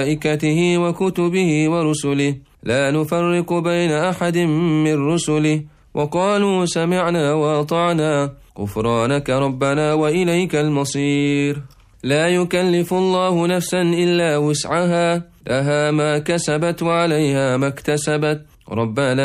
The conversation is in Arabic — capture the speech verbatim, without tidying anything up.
وملائكته وكتبه ورسله لا نفرق بين أحد من رسله وقالوا سمعنا وأطعنا غفرانك ربنا وإليك المصير. لا يكلف الله نفسا إلا وسعها، لها ما كسبت وعليها ما اكتسبت. ربنا